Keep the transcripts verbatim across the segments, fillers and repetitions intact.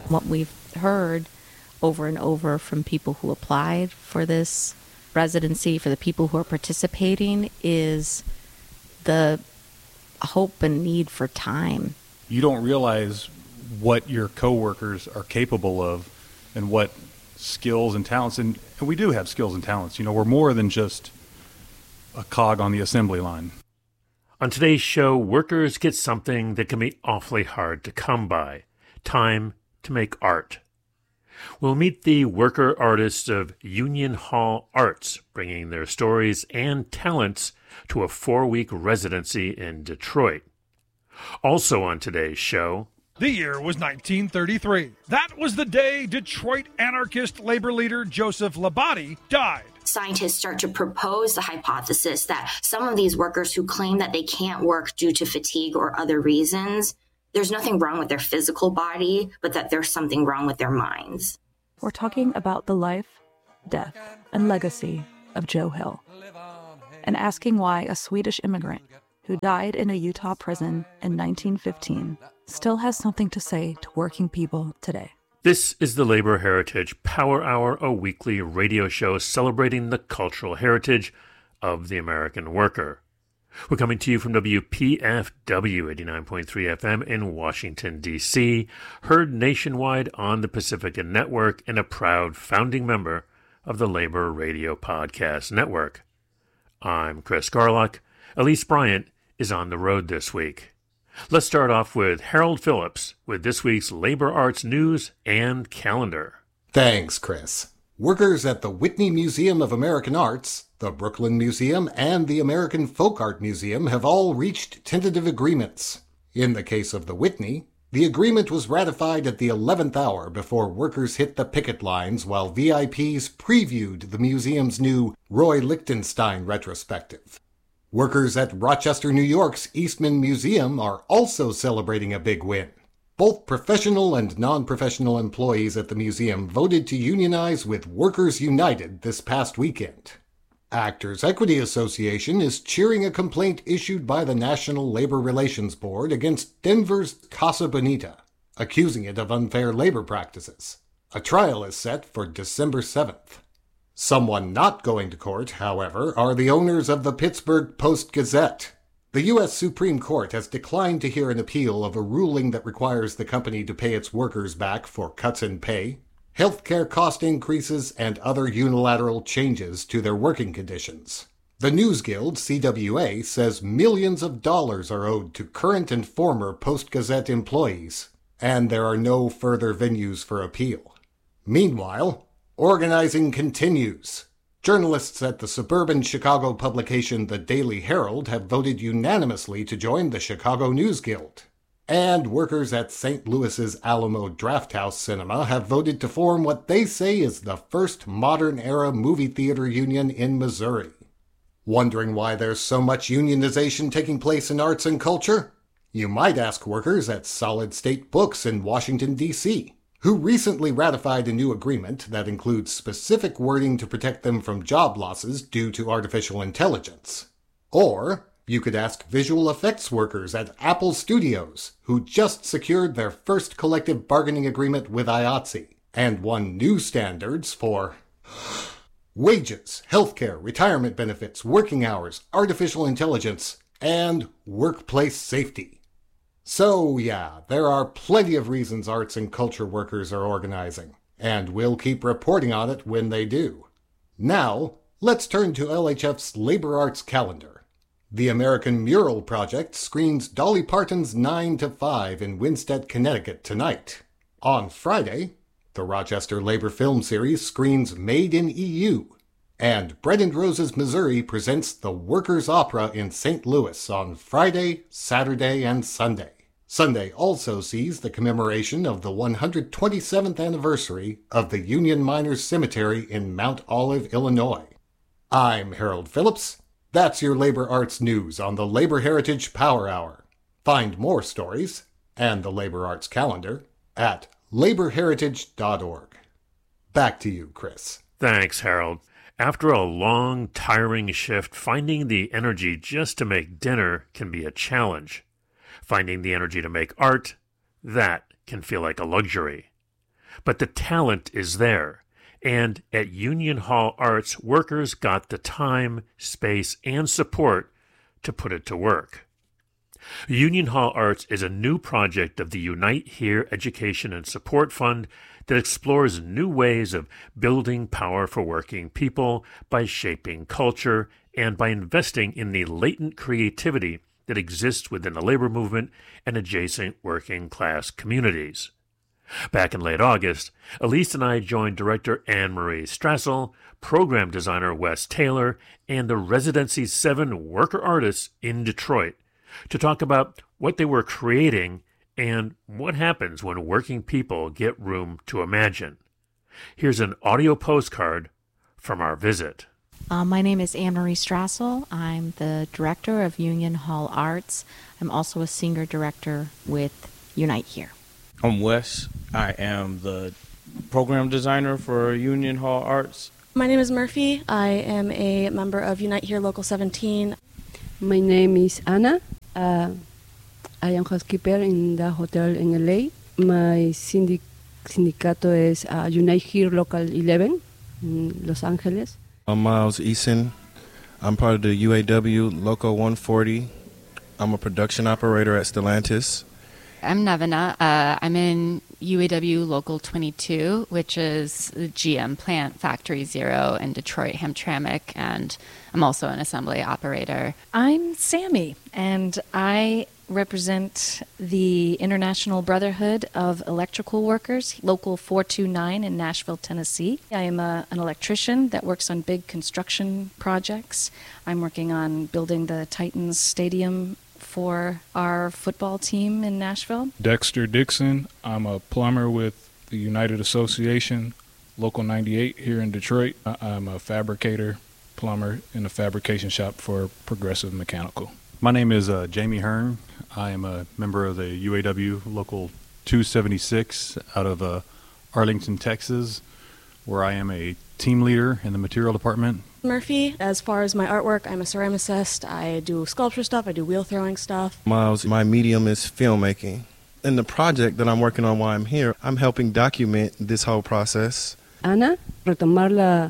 What we've heard over and over from people who applied for this residency, for the people who are participating, is the hope and need for time. You don't realize what your coworkers are capable of and what skills and talents, and, and we do have skills and talents. You know, we're more than just a cog on the assembly line. On today's show, workers get something that can be awfully hard to come by: time to make art. We'll meet the worker artists of Union Hall Arts, bringing their stories and talents to a four-week residency in Detroit. Also on today's show, the year was nineteen thirty-three. That was the day Detroit anarchist labor leader Joseph Labate died. Scientists start to propose the hypothesis that some of these workers who claim that they can't work due to fatigue or other reasons, there's nothing wrong with their physical body, but that there's something wrong with their minds. We're talking about the life, death, and legacy of Joe Hill, and asking why a Swedish immigrant who died in a Utah prison in nineteen fifteen still has something to say to working people today. This is the Labor Heritage Power Hour, a weekly radio show celebrating the cultural heritage of the American worker. We're coming to you from W P F W eighty-nine point three F M in Washington, D C, heard nationwide on the Pacifica Network, and a proud founding member of the Labor Radio Podcast Network. I'm Chris Garlock. Elise Bryant is on the road this week. Let's start off with Harold Phillips with this week's Labor Arts news and calendar. Thanks, Chris. Workers at the Whitney Museum of American Arts, the Brooklyn Museum, and the American Folk Art Museum have all reached tentative agreements. In the case of the Whitney, the agreement was ratified at the eleventh hour before workers hit the picket lines while V I Ps previewed the museum's new Roy Lichtenstein retrospective. Workers at Rochester, New York's Eastman Museum are also celebrating a big win. Both professional and non-professional employees at the museum voted to unionize with Workers United this past weekend. Actors Equity Association is cheering a complaint issued by the National Labor Relations Board against Denver's Casa Bonita, accusing it of unfair labor practices. A trial is set for December seventh. Someone not going to court, however, are the owners of the Pittsburgh Post-Gazette. The U S Supreme Court has declined to hear an appeal of a ruling that requires the company to pay its workers back for cuts in pay, healthcare cost increases, and other unilateral changes to their working conditions. The News Guild, C W A, says millions of dollars are owed to current and former Post-Gazette employees, and there are no further venues for appeal. Meanwhile, organizing continues. Journalists at the suburban Chicago publication The Daily Herald have voted unanimously to join the Chicago News Guild. And workers at Saint Louis's Alamo Drafthouse Cinema have voted to form what they say is the first modern-era movie theater union in Missouri. Wondering why there's so much unionization taking place in arts and culture? You might ask workers at Solid State Books in Washington, D C, who recently ratified a new agreement that includes specific wording to protect them from job losses due to artificial intelligence. Or you could ask visual effects workers at Apple Studios, who just secured their first collective bargaining agreement with I A T S E and won new standards for wages, healthcare, retirement benefits, working hours, artificial intelligence, and workplace safety. So, yeah, there are plenty of reasons arts and culture workers are organizing, and we'll keep reporting on it when they do. Now, let's turn to L H F's Labor Arts calendar. The American Mural Project screens Dolly Parton's nine to five in Winsted, Connecticut tonight. On Friday, the Rochester Labor Film Series screens Made in E U, and Bread and Roses, Missouri presents the Workers' Opera in Saint Louis on Friday, Saturday, and Sunday. Sunday also sees the commemoration of the one hundred twenty-seventh anniversary of the Union Miners Cemetery in Mount Olive, Illinois. I'm Harold Phillips. That's your Labor Arts news on the Labor Heritage Power Hour. Find more stories and the Labor Arts calendar at labor heritage dot org. Back to you, Chris. Thanks, Harold. After a long, tiring shift, finding the energy just to make dinner can be a challenge. Finding the energy to make art, that can feel like a luxury. But the talent is there. And at Union Hall Arts, workers got the time, space, and support to put it to work. Union Hall Arts is a new project of the Unite Here Education and Support Fund that explores new ways of building power for working people by shaping culture and by investing in the latent creativity that exists within the labor movement and adjacent working class communities. Back in late August, Elise and I joined director Anne-Marie Strassel, program designer Wes Taylor, and the Residency's seven worker artists in Detroit to talk about what they were creating and what happens when working people get room to imagine. Here's an audio postcard from our visit. Uh, my name is Anne-Marie Strassel. I'm the director of Union Hall Arts. I'm also a senior director with Unite Here. I'm Wes. I am the program designer for Union Hall Arts. My name is Murphy. I am a member of Unite Here Local seventeen. My name is Anna. Uh, I am housekeeper in the hotel in L A. My syndic- sindicato is uh, Unite Here Local eleven in Los Angeles. I'm Miles Eason. I'm part of the U A W Local one forty. I'm a production operator at Stellantis. I'm Nevena. Uh, I'm in U A W Local twenty-two, which is the G M plant Factory Zero in Detroit, Hamtramck, and I'm also an assembly operator. I'm Sammy, and I represent the International Brotherhood of Electrical Workers, Local four two nine in Nashville, Tennessee. I am a, an electrician that works on big construction projects. I'm working on building the Titans Stadium for our football team in Nashville. Dexter Dixon. I'm a plumber with the United Association, Local ninety-eight here in Detroit. I'm a fabricator, plumber in a fabrication shop for Progressive Mechanical. My name is uh, Jamie Hearn. I am a member of the U A W Local two seventy-six out of uh, Arlington, Texas, where I am a team leader in the material department. Murphy. As far as my artwork, I'm a ceramicist. I do sculpture stuff. I do wheel throwing stuff. Miles, my medium is filmmaking. In the project that I'm working on while I'm here, I'm helping document this whole process. Ana, retomar la,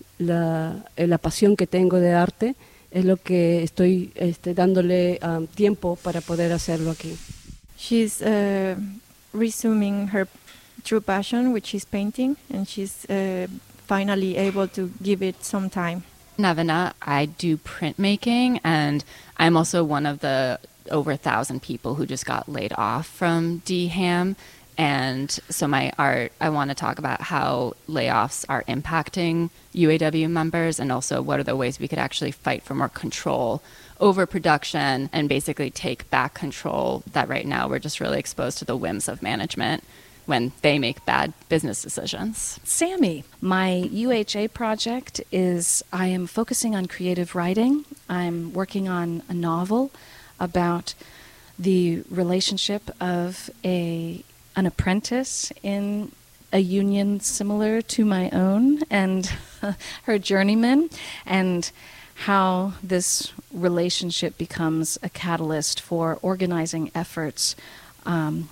la, la pasión que tengo de arte es lo que estoy este, dándole um, tiempo para poder hacerlo aquí. She's uh, resuming her true passion, which is painting, and she's uh, finally able to give it some time. Nevena, I do printmaking, and I'm also one of the over a thousand people who just got laid off from D HAM. And so my art, I want to talk about how layoffs are impacting U A W members, and also what are the ways we could actually fight for more control over production and basically take back control that right now we're just really exposed to the whims of management when they make bad business decisions. Sammy, my U H A project is I am focusing on creative writing. I'm working on a novel about the relationship of a an apprentice in a union similar to my own and her journeyman, and how this relationship becomes a catalyst for organizing efforts um,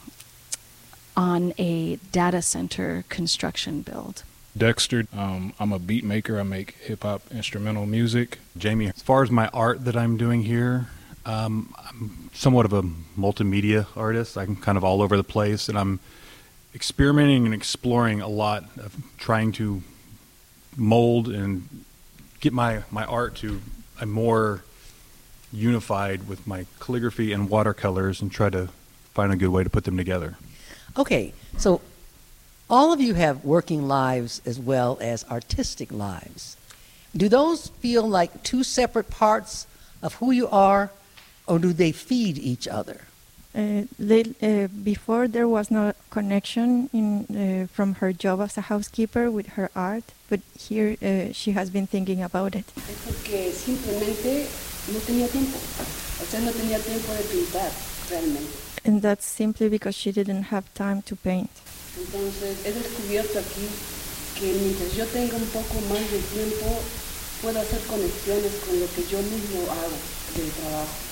on a data center construction build. Dexter, um, I'm a beat maker. I make hip-hop instrumental music. Jamie, as far as my art that I'm doing here, um, I'm somewhat of a multimedia artist. I'm kind of all over the place, and I'm experimenting and exploring a lot of trying to mold and get my, my art to a more unified with my calligraphy and watercolors, and try to find a good way to put them together. Okay, so all of you have working lives as well as artistic lives. Do those feel like two separate parts of who you are, or do they feed each other? Uh, they, uh, before there was no connection in, uh, from her job as a housekeeper with her art, but here uh, she has been thinking about it. Es porque simplemente no tenía tiempo. O sea, no tenía tiempo de pintar realmente. And that's simply because she didn't have time to paint. Entonces, he descubierto aquí que mientras yo tenga un poco más de tiempo, puedo hacer conexiones con lo que yo mismo hago del trabajo.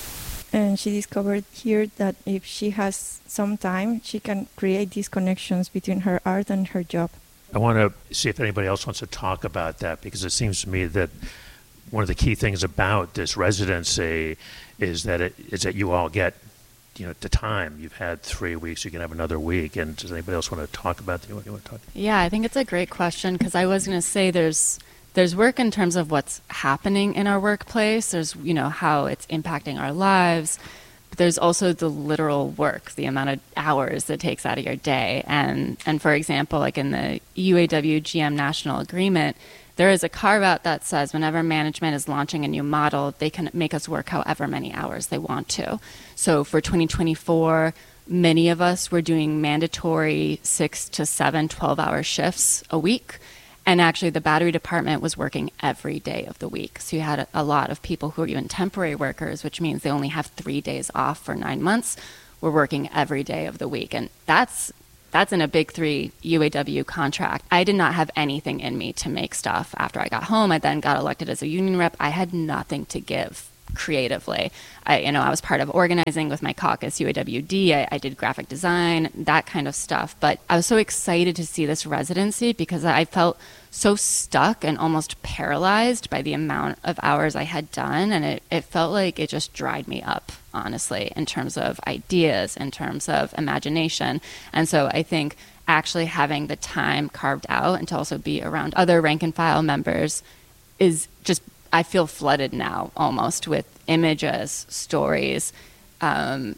and she discovered here that if she has some time, she can create these connections between her art and her job. I want to see if anybody else wants to talk about that, because it seems to me that one of the key things about this residency is that it is that you all get, you know, the time. You've had three weeks, you can have another week. And does anybody else want to talk about that? You want to talk? Yeah, I think it's a great question, because I was going to say there's there's work in terms of what's happening in our workplace. There's, you know, how it's impacting our lives. But there's also the literal work, the amount of hours that takes out of your day. And and for example, like in the U A W G M National Agreement, there is a carve-out that says whenever management is launching a new model, they can make us work however many hours they want to. So for twenty twenty-four, many of us were doing mandatory six to seven twelve-hour shifts a week. And actually, the battery department was working every day of the week. So you had a, a lot of people who are even temporary workers, which means they only have three days off for nine months. We're working every day of the week. And that's That's in a big three U A W contract. I did not have anything in me to make stuff after I got home. I then got elected as a union rep. I had nothing to give creatively. I, you know, I was part of organizing with my caucus, U A W D. I, I did graphic design, that kind of stuff. But I was so excited to see this residency because I felt so stuck and almost paralyzed by the amount of hours I had done. And it, it felt like it just dried me up, honestly, in terms of ideas, in terms of imagination. And so I think actually having the time carved out and to also be around other rank and file members is just, I feel flooded now almost with images, stories, um,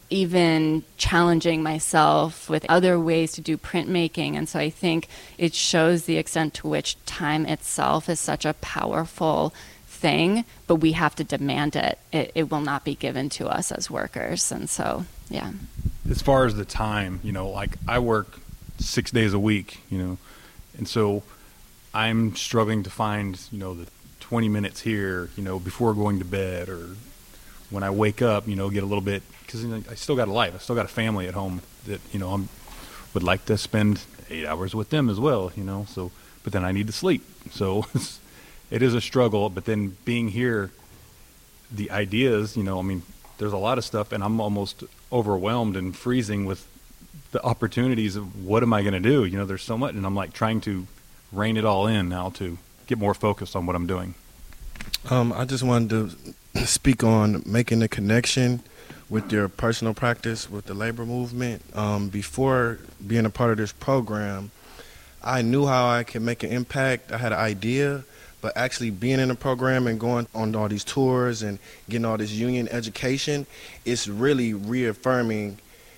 even challenging myself with other ways to do printmaking. And so I think it shows the extent to which time itself is such a powerful thing, but we have to demand it. It, it will not be given to us as workers. And so, yeah. As far as the time, you know, like I work six days a week, you know, and so I'm struggling to find, you know, the twenty minutes here, you know, before going to bed or when I wake up, you know, get a little bit, because you know, I still got a life. I still got a family at home that, you know, I would like to spend eight hours with them as well, you know, so, but then I need to sleep. So it is a struggle, but then being here, the ideas, you know, I mean, there's a lot of stuff and I'm almost overwhelmed and freezing with the opportunities of what am I going to do? You know, there's so much, and I'm like trying to rein it all in now to get more focused on what I'm doing. Um, I just wanted to speak on making the connection with your personal practice with the labor movement. Um, before being a part of this program, I knew how I could make an impact. I had an idea, but actually being in the program and going on all these tours and getting all this union education, it's really reaffirming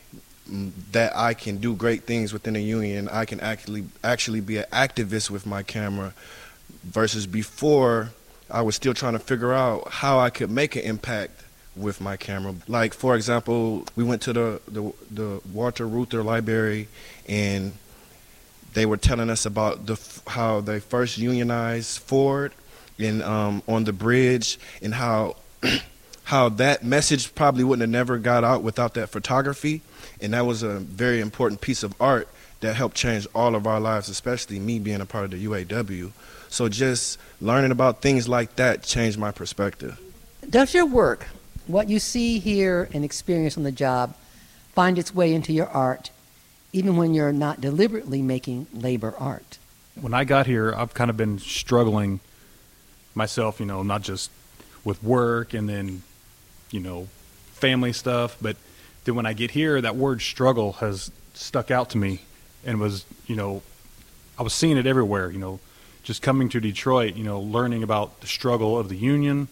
that I can do great things within a union. I can actually actually be an activist with my camera, versus before I was still trying to figure out how I could make an impact with my camera. Like, for example, we went to the, the, the Walter Reuther Library, and they were telling us about the how they first unionized Ford and um, on the bridge, and how how that message probably wouldn't have never got out without that photography. And that was a very important piece of art that helped change all of our lives, especially me being a part of the U A W. So just learning about things like that changed my perspective. Does your work, what you see, hear, and experience on the job, find its way into your art, even when you're not deliberately making labor art? When I got here, I've kind of been struggling myself, you know, not just with work and then, you know, family stuff, but then when I get here, that word struggle has stuck out to me and was, you know, I was seeing it everywhere, you know, just coming to Detroit, you know, learning about the struggle of the union,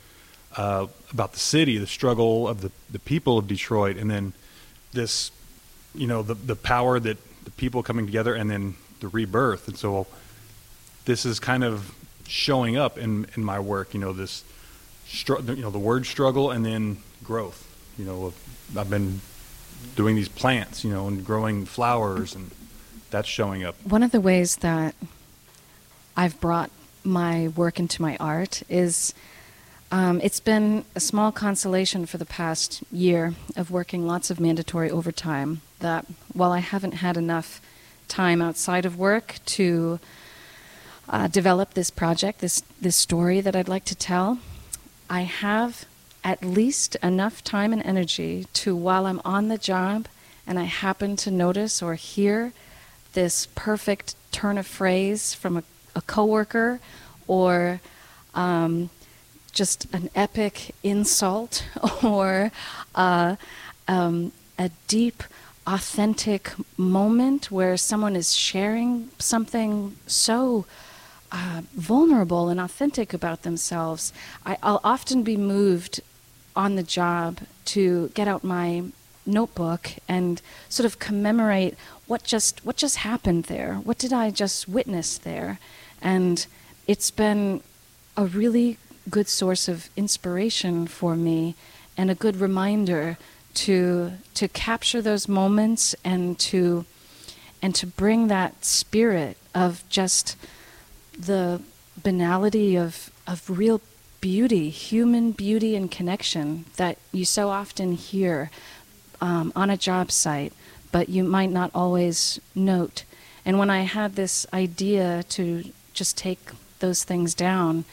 uh, about the city, the struggle of the, the people of Detroit, and then this, you know, the the power that the people coming together, and then the rebirth. And so this is kind of showing up in, in my work, you know, this, str- you know, the word struggle and then growth. You know, I've been doing these plants, you know, and growing flowers, and that's showing up. One of the ways that I've brought my work into my art is um, it's been a small consolation for the past year of working lots of mandatory overtime, that while I haven't had enough time outside of work to uh, develop this project, this this story that I'd like to tell, I have at least enough time and energy to, while I'm on the job and I happen to notice or hear this perfect turn of phrase from a, a coworker, or um, just an epic insult, or uh, um, a deep, authentic moment where someone is sharing something so uh, vulnerable and authentic about themselves, I, I'll often be moved on the job to get out my notebook and sort of commemorate what just what just happened there. What did I just witness there? And it's been a really good source of inspiration for me and a good reminder to to capture those moments and to and to bring that spirit of just the banality of of real beauty, human beauty and connection that you so often hear um, on a job site, but you might not always note. And when I had this idea to just take those things down,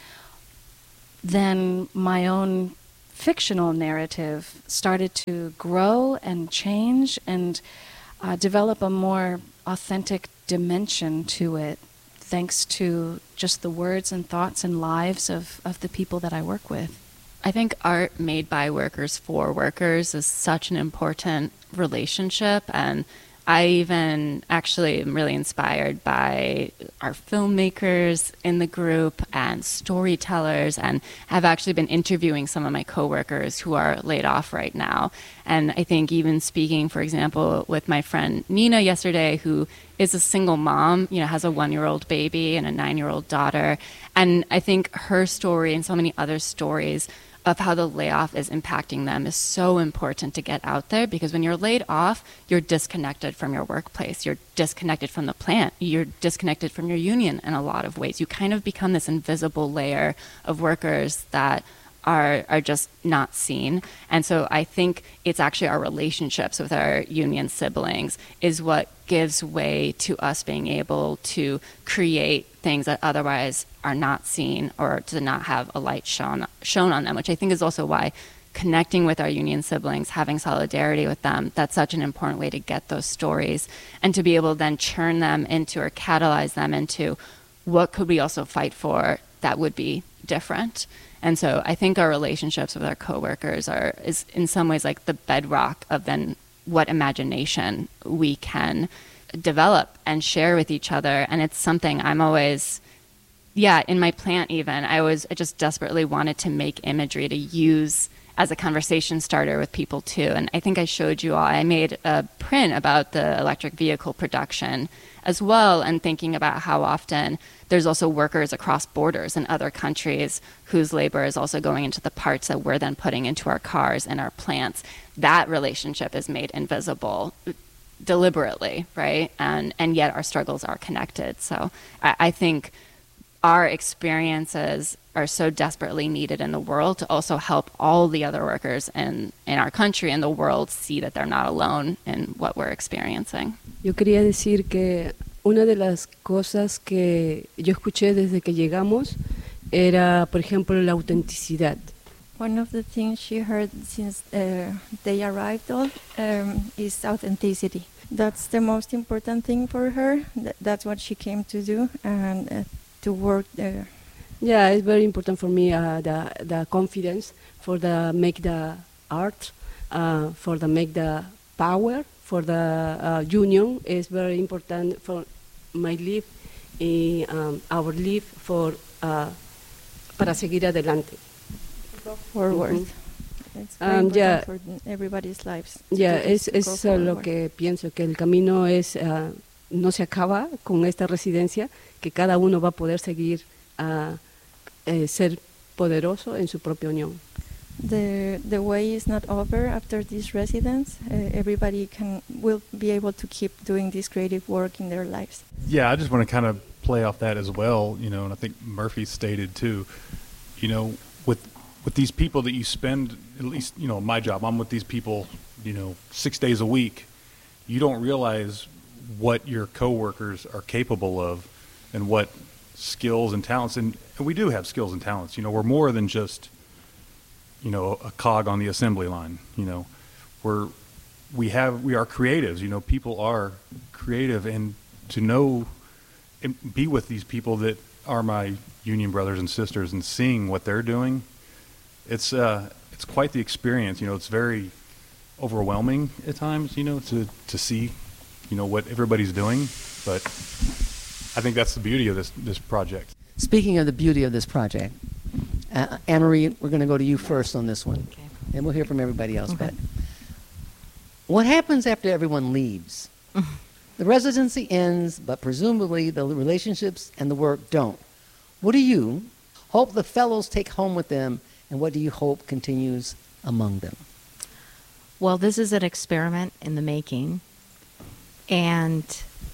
then my own fictional narrative started to grow and change and uh, develop a more authentic dimension to it, thanks to just the words and thoughts and lives of, of the people that I work with. I think art made by workers for workers is such an important relationship, and I even actually am really inspired by our filmmakers in the group and storytellers, and have actually been interviewing some of my coworkers who are laid off right now. And I think even speaking, for example, with my friend Nina yesterday, who is a single mom, you know, has a one-year-old baby and a nine-year-old daughter. And I think her story and so many other stories of how the layoff is impacting them is so important to get out there, because when you're laid off, you're disconnected from your workplace. You're disconnected from the plant. You're disconnected from your union in a lot of ways. You kind of become this invisible layer of workers that are are just not seen. And so I think it's actually our relationships with our union siblings is what gives way to us being able to create things that otherwise are not seen or to not have a light shown shown on them, which I think is also why connecting with our union siblings, having solidarity with them, that's such an important way to get those stories and to be able to then churn them into or catalyze them into what could we also fight for that would be different. And so I think our relationships with our coworkers are is in some ways like the bedrock of then what imagination we can develop and share with each other. And it's something I'm always, yeah, in my plant even, I was I just desperately wanted to make imagery to use as a conversation starter with people too. And I think I showed you all, I made a print about the electric vehicle production as well, and thinking about how often there's also workers across borders in other countries whose labor is also going into the parts that we're then putting into our cars and our plants. That relationship is made invisible deliberately, right? And and yet our struggles are connected. So I, I think our experiences are so desperately needed in the world to also help all the other workers in, in our country and the world see that they're not alone in what we're experiencing. Yo quería decir que una de las cosas que yo escuché desde que llegamos era, por ejemplo, la autenticidad. One of the things she heard since uh, they arrived all, um, is authenticity. That's the most important thing for her. Th- that's what she came to do and uh, to work there. Yeah, it's very important for me, uh, the the confidence, for the make the art, uh, for the make the power, for the uh, union is very important for my life, y, um, our life for uh, para seguir adelante. Go forward. Mm-hmm. It's very um, important yeah, for everybody's lives. Yeah, es, es, es uh, lo que pienso, que el camino es uh, no se acaba con esta residencia, que cada uno va a poder seguir a uh, eh, ser poderoso en su propia unión. The the way is not over after this residence. Uh, everybody can will be able to keep doing this creative work in their lives. Yeah, I just want to kind of play off that as well, you know, and I think Murphy stated too, you know, with with these people that you spend, at least, you know, my job, I'm with these people, you know, six days a week. You don't realize what your coworkers are capable of and what skills and talents, and, and we do have skills and talents. You know, we're more than just you know, a cog on the assembly line. You know, we're we have we are creatives. You know, people are creative, and to know and be with these people that are my union brothers and sisters and seeing what they're doing, it's uh, it's quite the experience. You know, it's very overwhelming at times. You know, to to see, you know, what everybody's doing, but I think that's the beauty of this this project. Speaking of the beauty of this project, uh, Anne-Marie, we're going to go to you first on this one, Okay. and we'll hear from everybody else. Okay. But what happens after everyone leaves? The residency ends, but presumably the relationships and the work don't. What do you hope the fellows take home with them, and what do you hope continues among them? Well, this is an experiment in the making, and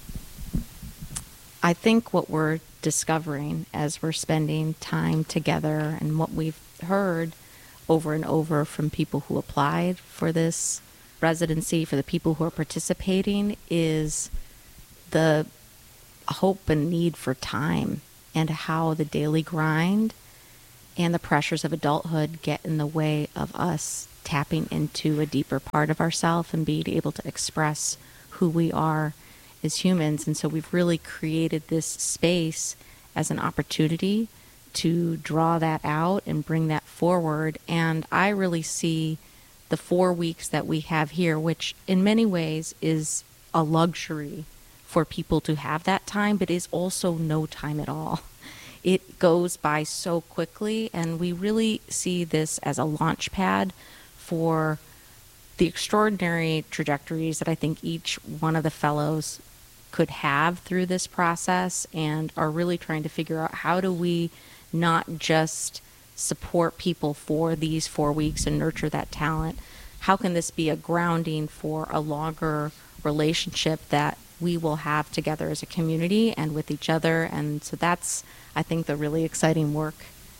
I think what we're discovering as we're spending time together and what we've heard over and over from people who applied for this residency, for the people who are participating, is the hope and need for time and how the daily grind and the pressures of adulthood get in the way of us tapping into a deeper part of ourselves and being able to express who we are as humans. And so we've really created this space as an opportunity to draw that out and bring that forward. And I really see the four weeks that we have here, which in many ways is a luxury for people to have that time, but is also no time at all. It goes by so quickly, and we really see this as a launch pad for the extraordinary trajectories that I think each one of the fellows could have through this process, and are really trying to figure out how do we not just support people for these four weeks and nurture that talent. How can this be a grounding for a longer relationship that we will have together as a community and with each other? And so that's, I think, the really exciting work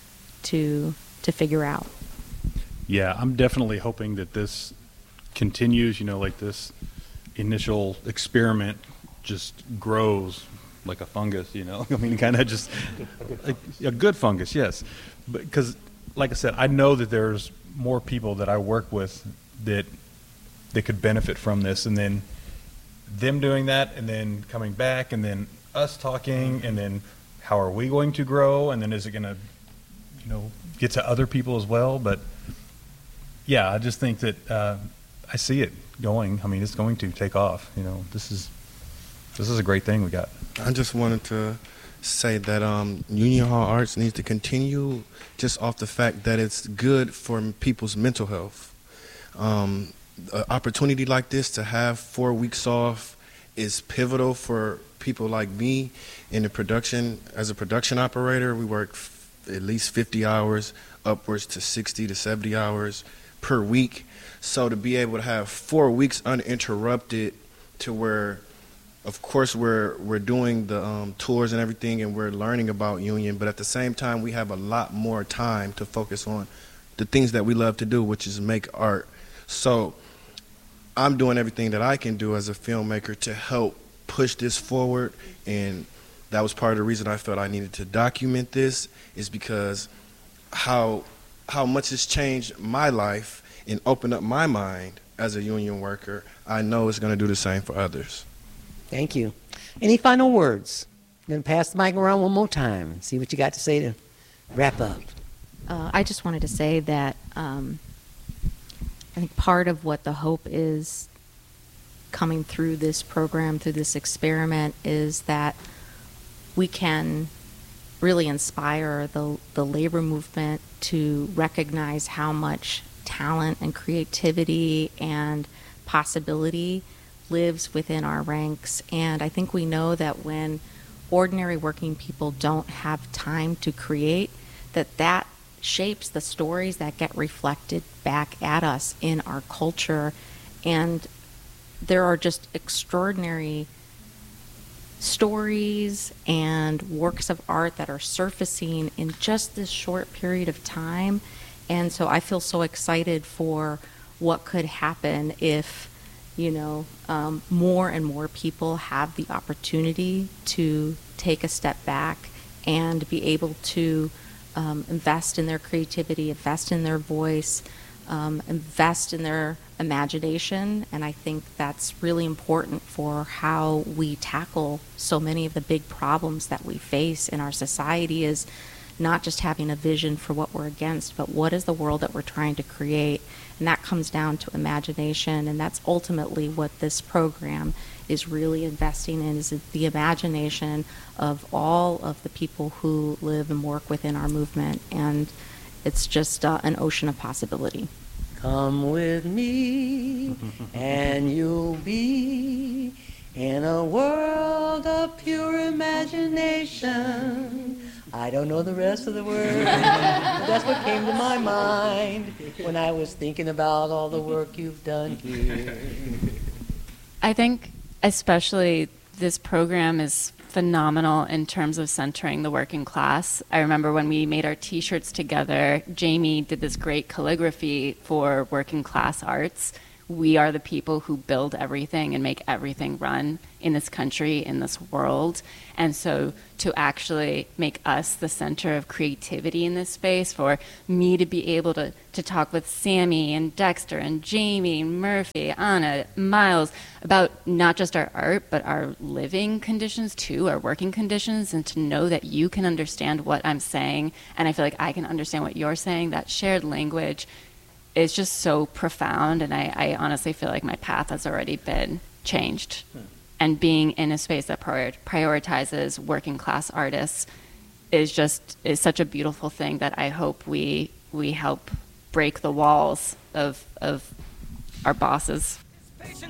to to figure out. Yeah, I'm definitely hoping that this continues, you know, like this initial experiment just grows like a fungus, you know. I mean, kind of just a, a good fungus, yes. Because, like I said, I know that there's more people that I work with that that could benefit from this, and then them doing that, and then coming back, and then us talking, and then how are we going to grow, and then is it going to, you know, get to other people as well? But yeah, I just think that uh, I see it going. I mean, it's going to take off. You know, this is this is a great thing we got. I just wanted to say that um, Union Hall Arts needs to continue just off the fact that it's good for people's mental health. Um, an opportunity like this to have four weeks off is pivotal for people like me in the production. As a production operator, we work f- at least fifty hours, upwards to sixty to seventy hours per week. So to be able to have four weeks uninterrupted, to where, of course, we're we're doing the um, tours and everything, and we're learning about Union, but at the same time, we have a lot more time to focus on the things that we love to do, which is make art. So I'm doing everything that I can do as a filmmaker to help push this forward, and that was part of the reason I felt I needed to document this, is because how how much it's changed my life and opened up my mind as a union worker. I know it's going to do the same for others. Thank you. Any final words? I'm going to pass the mic around one more time and see what you got to say to wrap up. Uh, I just wanted to say that um, I think part of what the hope is coming through this program, through this experiment, is that we can really inspire the, the labor movement to recognize how much talent and creativity and possibility lives within our ranks. And I think we know that when ordinary working people don't have time to create, that that shapes the stories that get reflected back at us in our culture. And there are just extraordinary stories and works of art that are surfacing in just this short period of time. And so I feel so excited for what could happen if, you know, um, more and more people have the opportunity to take a step back and be able to um, invest in their creativity, invest in their voice, um, invest in their imagination. And I think that's really important for how we tackle so many of the big problems that we face in our society, is not just having a vision for what we're against, but what is the world that we're trying to create. And that comes down to imagination, and that's ultimately what this program is really investing in, is the imagination of all of the people who live and work within our movement. And it's just uh, an ocean of possibility. Come with me and you'll be in a world of pure imagination. I don't know the rest of the words, but that's what came to my mind when I was thinking about all the work you've done here. I think especially this program is phenomenal in terms of centering the working class. I remember when we made our t-shirts together, Jamie did this great calligraphy for working class arts. We are the people who build everything and make everything run in this country, in this world. And so to actually make us the center of creativity in this space, for me to be able to, to talk with Sammy and Dexter and Jamie and Murphy, Anna, Miles, about not just our art, but our living conditions too, our working conditions, and to know that you can understand what I'm saying, and I feel like I can understand what you're saying, that shared language is just so profound. And I, I honestly feel like my path has already been changed. Hmm. And being in a space that prior- prioritizes working class artists is just is such a beautiful thing that I hope we we help break the walls of of our bosses.